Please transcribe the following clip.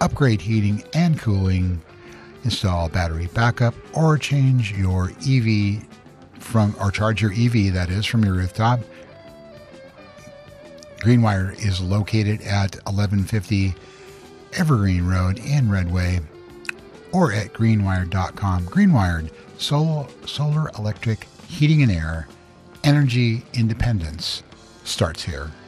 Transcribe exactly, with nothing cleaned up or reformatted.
upgrade heating and cooling, install battery backup, or change your E V from, or charge your E V, that is, from your rooftop. Greenwire is located at eleven fifty Evergreen Road in Redway, or at greenwired dot com. Greenwired, solar, solar electric heating and air, energy independence starts here.